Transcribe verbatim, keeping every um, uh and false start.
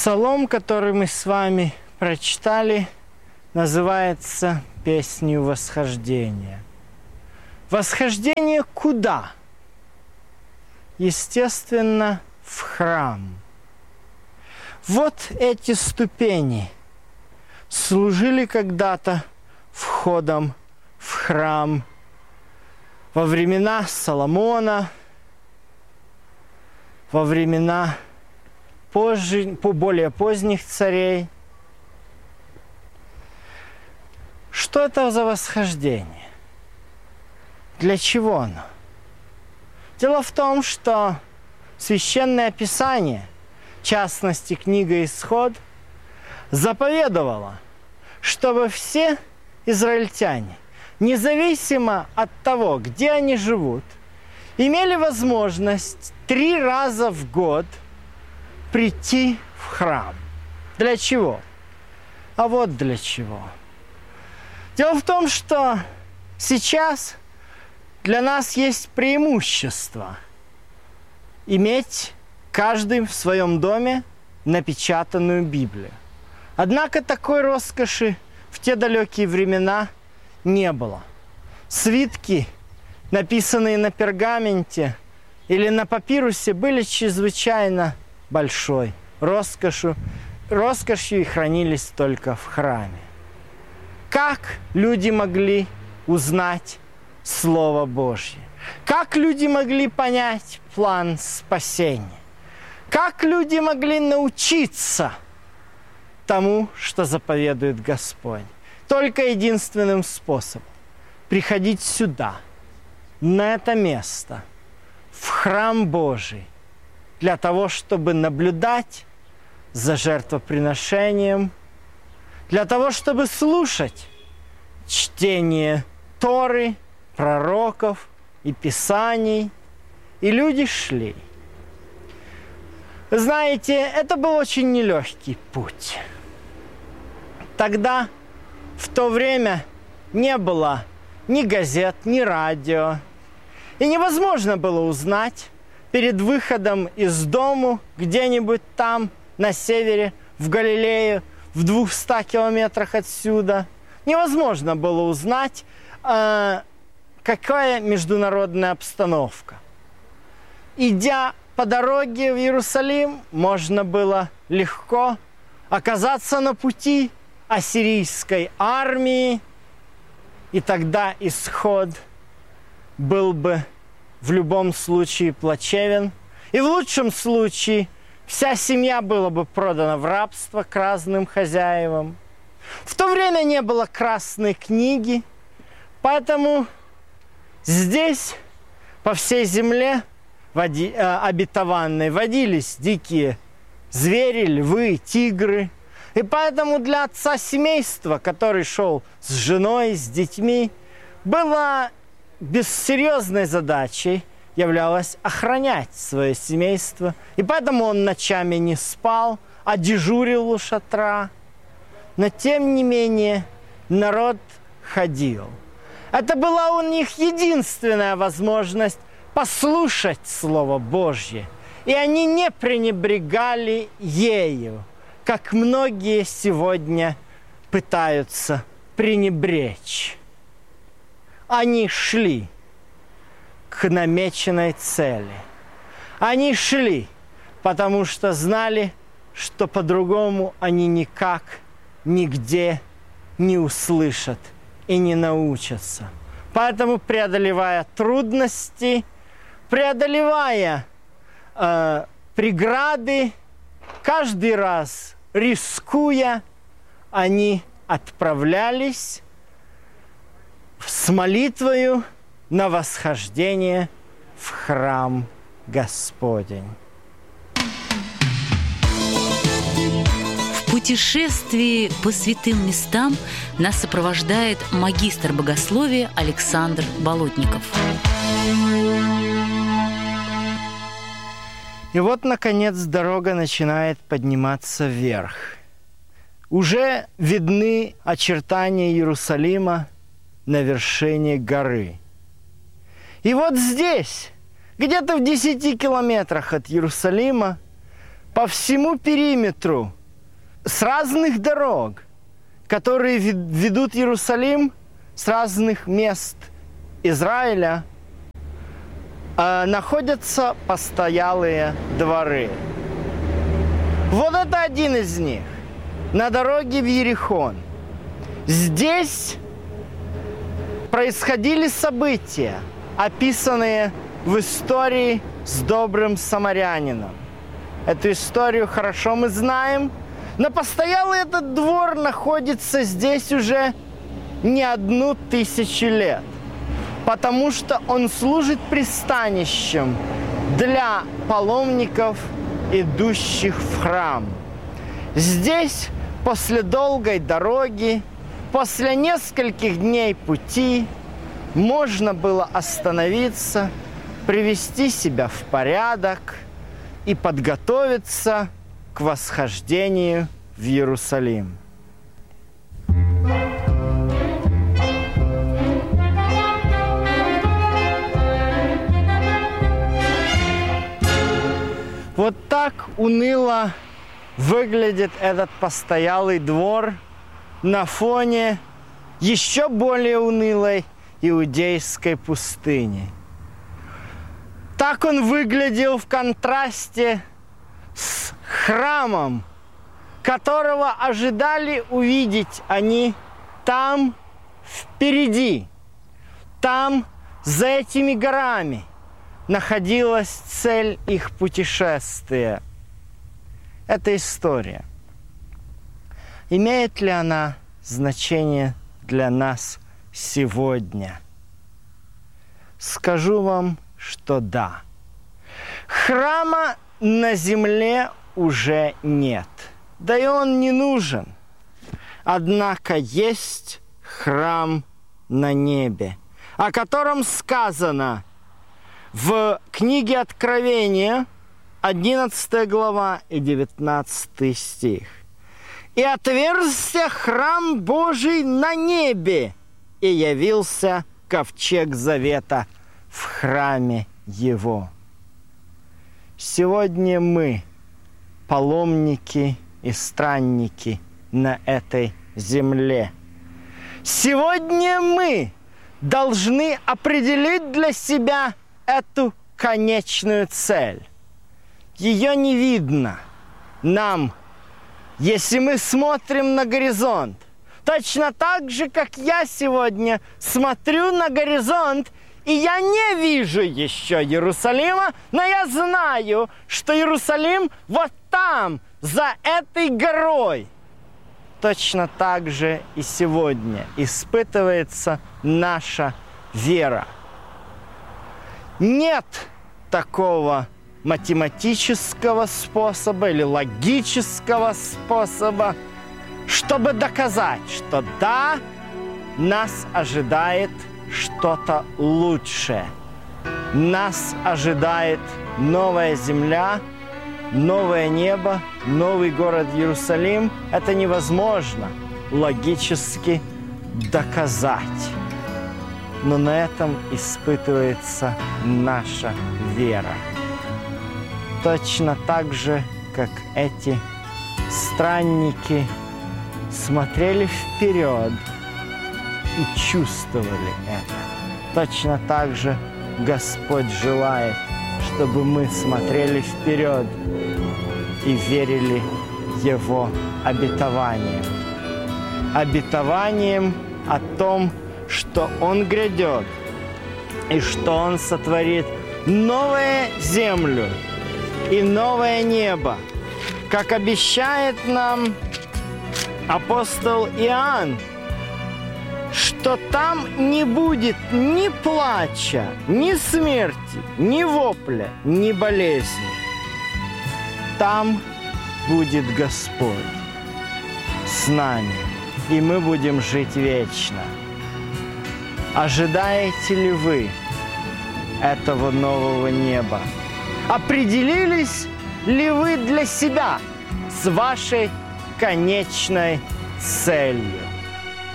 Псалом, который мы с вами прочитали, называется «Песнью восхождения». Восхождение куда? Естественно, в храм. Вот эти ступени служили когда-то входом в храм во времена Соломона, во времена позже, по более поздних царей. Что это за восхождение? Для чего оно? Дело в том, что Священное Писание, в частности, книга «Исход», заповедовала, чтобы все израильтяне, независимо от того, где они живут, имели возможность три раза в год прийти в храм. Для чего? А вот для чего. Дело в том, что сейчас для нас есть преимущество иметь каждый в своем доме напечатанную Библию. Однако такой роскоши в те далекие времена не было. Свитки, написанные на пергаменте или на папирусе, были чрезвычайно большой роскошью, роскошью и хранились только в храме. Как люди могли узнать Слово Божье? Как люди могли понять план спасения? Как люди могли научиться тому, что заповедует Господь? Только единственным способом – приходить сюда, на это место, в храм Божий, для того, чтобы наблюдать за жертвоприношением, для того, чтобы слушать чтение Торы, пророков и Писаний. И люди шли. Знаете, это был очень нелегкий путь. Тогда, в то время, не было ни газет, ни радио. И невозможно было узнать перед выходом из дому где-нибудь там, на севере, в Галилее, в двухстах километрах отсюда. Невозможно было узнать, э, какая международная обстановка. Идя по дороге в Иерусалим, можно было легко оказаться на пути ассирийской армии, и тогда исход был бы в любом случае плачевен. И в лучшем случае вся семья была бы продана в рабство к разным хозяевам. В то время не было красной книги, поэтому здесь, по всей земле води, э, обетованной, водились дикие звери, львы, тигры. И поэтому для отца семейства, который шел с женой, с детьми, было бессерьезной задачей являлось охранять свое семейство. И поэтому он ночами не спал, а дежурил у шатра. Но тем не менее народ ходил. Это была у них единственная возможность послушать Слово Божье. И они не пренебрегали ею, как многие сегодня пытаются пренебречь. Они шли к намеченной цели. Они шли, потому что знали, что по-другому они никак, нигде не услышат и не научатся. Поэтому, преодолевая трудности, преодолевая э, преграды, каждый раз рискуя, они отправлялись с молитвою на восхождение в храм Господень. В путешествии по святым местам нас сопровождает магистр богословия Александр Болотников. И вот, наконец, дорога начинает подниматься вверх. Уже видны очертания Иерусалима на вершине горы. И вот здесь, где-то в десяти километрах от Иерусалима, по всему периметру с разных дорог, которые ведут Иерусалим с разных мест Израиля, находятся постоялые дворы. Вот это один из них, на дороге в Иерихон. Здесь происходили события, описанные в истории с добрым самарянином. Эту историю хорошо мы знаем, но постоялый этот двор находится здесь уже не одну тысячу лет, потому что он служит пристанищем для паломников, идущих в храм. Здесь после долгой дороги, после нескольких дней пути, можно было остановиться, привести себя в порядок и подготовиться к восхождению в Иерусалим. Вот так уныло выглядит этот постоялый двор на фоне еще более унылой иудейской пустыни. Так он выглядел в контрасте с храмом, которого ожидали увидеть они там впереди. Там, за этими горами, находилась цель их путешествия. Это история. Имеет ли она значение для нас сегодня? Скажу вам, что да. Храма на земле уже нет, да и он не нужен. Однако есть храм на небе, о котором сказано в книге Откровения, одиннадцатая глава и девятнадцатый стих. «И отверзся храм Божий на небе, и явился ковчег завета в храме его». Сегодня мы, паломники и странники на этой земле. Сегодня мы должны определить для себя эту конечную цель. Ее не видно нам, если мы смотрим на горизонт. Точно так же, как я сегодня смотрю на горизонт, и я не вижу еще Иерусалима, но я знаю, что Иерусалим вот там, за этой горой. Точно так же и сегодня испытывается наша вера. Нет такого математического способа или логического способа, чтобы доказать, что да, нас ожидает что-то лучшее. Нас ожидает новая земля, новое небо, новый город Иерусалим. Это невозможно логически доказать. Но на этом испытывается наша вера. Точно так же, как эти странники смотрели вперед и чувствовали это. Точно так же Господь желает, чтобы мы смотрели вперед и верили Его обетованиям. Обетованиям о том, что Он грядет и что Он сотворит новую землю и новое небо, как обещает нам апостол Иоанн, что там не будет ни плача, ни смерти, ни вопля, ни болезни. Там будет Господь с нами, и мы будем жить вечно. Ожидаете ли вы этого нового неба? Определились ли вы для себя с вашей конечной целью?